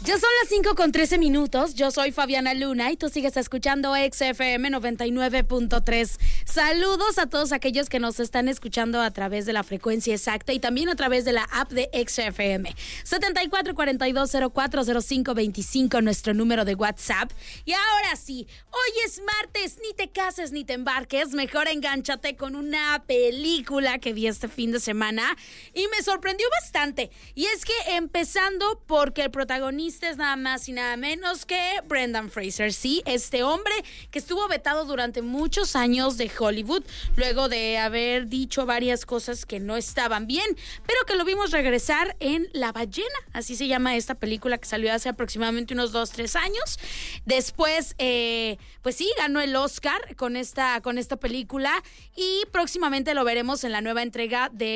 Ya son las 5:13. Yo soy Fabiana Luna y tú sigues escuchando XFM 99.3. Saludos a todos aquellos que nos están escuchando a través de la frecuencia exacta y también a través de la app de XFM. 7442040525, nuestro número de WhatsApp. Y ahora sí, hoy es martes, ni te cases ni te embarques. Mejor engánchate con una película que vi este fin de semana y me sorprendió bastante. Y es que empezando porque el protagonista es nada más y nada menos que Brendan Fraser, sí, este hombre que estuvo vetado durante muchos años de Hollywood, luego de haber dicho varias cosas que no estaban bien, pero que lo vimos regresar en La Ballena, así se llama esta película que salió hace aproximadamente unos 2-3 años. Después, pues sí, ganó el Oscar con esta película y próximamente lo veremos en la nueva entrega de